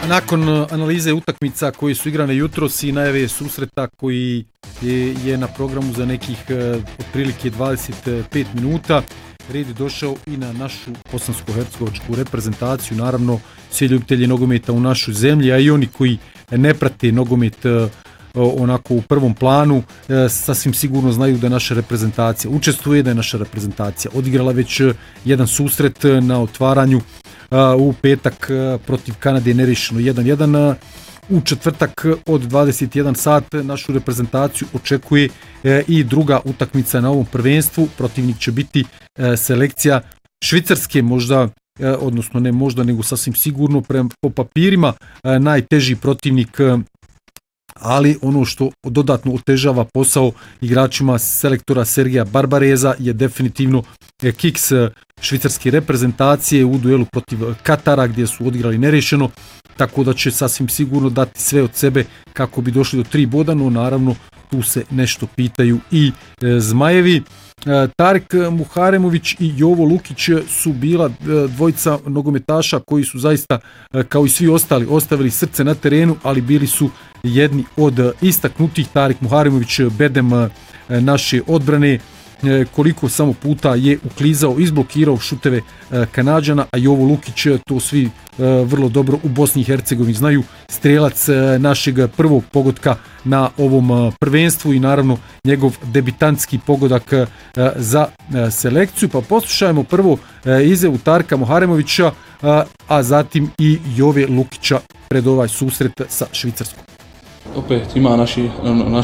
Nakon analize utakmica koje su igrane jutros i najave susreta koji je na programu za nekih otprilike 25 minuta, red je došao i na našu bosansko-hercegovačku reprezentaciju, naravno svi ljubitelji nogometa u našoj zemlji, a i oni koji ne prate nogomet onako u prvom planu, sasvim sigurno znaju da naša reprezentacija učestvuje, da je naša reprezentacija odigrala već jedan susret na otvaranju u petak protiv Kanade nerešeno 1-1. U četvrtak od 21 sat našu reprezentaciju očekuje i druga utakmica na ovom prvenstvu. Protivnik će biti selekcija Švicarske, možda, odnosno ne možda, nego sasvim sigurno po papirima najteži protivnik, ali ono što dodatno otežava posao igračima selektora Sergeja Barbareza je definitivno kiks švicarske reprezentacije u duelu protiv Katara gdje su odigrali nerešeno, tako da će sasvim sigurno dati sve od sebe kako bi došli do 3 boda, no naravno tu se nešto pitaju i Zmajevi. Tarik Muharemović i Jovo Lukić su bila dvojica nogometaša koji su zaista, kao i svi ostali, ostavili srce na terenu, ali bili su jedni od istaknutih. Tarik Muharemović bedem naše odbrane, koliko samo puta je uklizao, izblokirao šuteve Kanađana, a Jovo Lukić, to svi vrlo dobro u Bosni i Hercegovini znaju, strelac našeg prvog pogotka na ovom prvenstvu i naravno njegov debitantski pogodak za selekciju. Pa poslušajmo prvo izjavu Tarika Muharemovića, a zatim i Jove Lukića pred ovaj susret sa Švicarskom. Opet ima naši